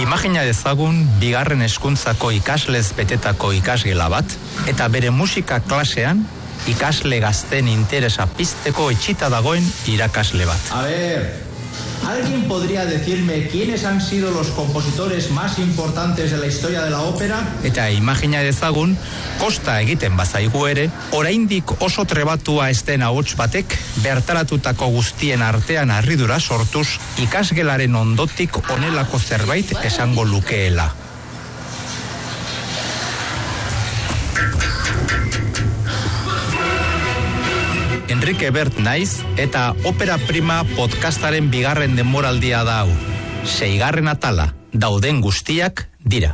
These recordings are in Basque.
Imagina dezagun bigarren hezkuntzako ikaslez betetako ikasgela bat, eta bere musika klasean ikasle gazten interesa pizteko etxita dagoen irakasle bat. A ver, ¿alguien podría decirme quiénes han sido los compositores más importantes de la historia de la ópera? Eta imagina dezagun, kosta egiten bazaigu ere, oraindik oso trebatua ez den ahots batek, bertaratutako guztien artean harridura sortuz, ikasgelaren ondotik honelako zerbait esango lukeela. Enrique Bert naiz eta Opera Prima podcastaren bigarren denboraldia da hau. 6. atala, dauden guztiak dira.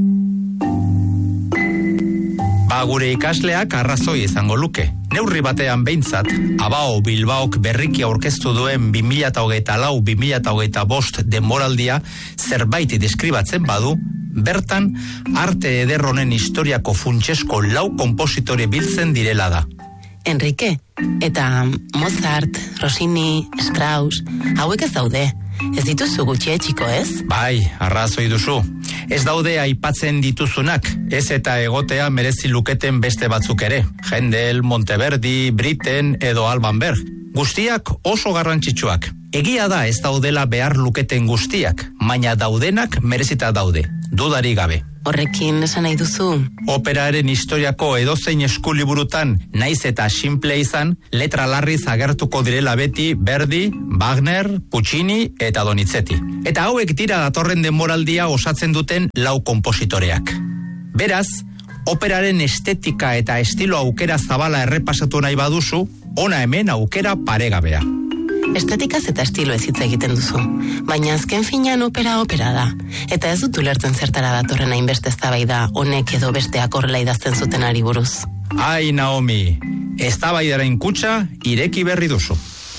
Gure ikasleak arrazoi izango luke. Neurri batean behintzat, Abao Bilbaok berriki aurkeztu duen 2024-2025 denboraldia zerbait deskribatzen badu, bertan arte ederronen historiako funtsesko 4 konpositore biltzen direla da. Enrique, eta Mozart, Rossini, Strauss, hauek ez daude. Ez dituzu gutxi etxiko, ez? Bai, arrazoi duzu. Ez daude aipatzen dituzunak, ez eta egotea merezi luketen beste batzuk ere. Händel, Monteverdi, Britten edo Alban Berg. Guztiak oso garrantzitsuak. Egia da ez daudela behar luketen guztiak, baina daudenak merezita daude, dudari gabe. Horrekin esan nahi duzu? Operaren historiako edozein eskuliburutan naiz eta simple izan, letra larriz agertuko direla beti Verdi, Wagner, Puccini eta Donizetti. Eta hauek dira datorren denboraldia osatzen duten 4 konpositoreak. Beraz, operaren estetika eta estilo aukera zabala errepasatu nahi baduzu, ona hemen aukera paregabea. Estetikaz eta estilo ez hitz egiten duzu, baina azken finean opera da, eta ez dut ulertzen zertara datorren hainbeste eztabaida honek edo besteak horrela idazten zutenari buruz. Ai, Naomi, eztabaidaren kutxa ireki berri duzu.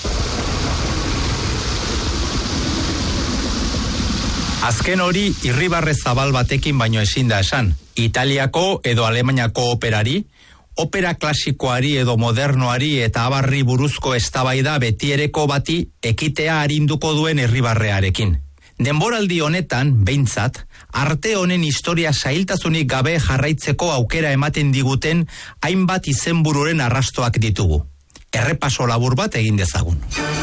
Azken hori irribarre zabal batekin baino ezin da esan. Italiako edo Alemaniako operari, opera klasikoari edo modernoari eta abarri buruzko eztabaida betiereko bati ekitea arinduko duen irribarrearekin. Denboraldi honetan, behintzat, arte honen historia zailtasunik gabe jarraitzeko aukera ematen diguten hainbat izenbururen arrastoak ditugu. Errepaso labur bat egin dezagun.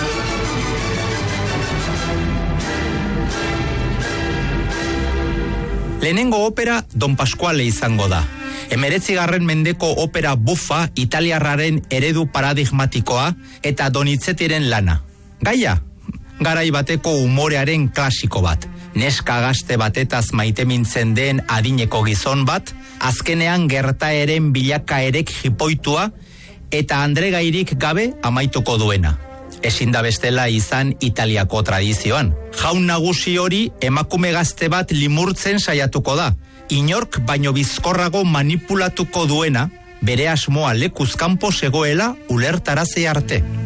Lehenengo opera Don Pasquale izango da. 19. mendeko opera buffa italiarraren eredu paradigmatikoa eta Donizetiren lana. Gaia, garai bateko umorearen klasiko bat. Neska gazte batetaz maitemintzen den adineko gizon bat, azkenean gertaeren bilakaerek jipoitua eta andregairik gabe amaituko duena. Ezin da bestela izan Italiako tradizioan. Jaun nagusi hori emakume gazte bat limurtzen saiatuko da. Inork baino bizkorrago manipulatuko duena, bere asmoa lekuz kanpo zegoela ulertarazi arte.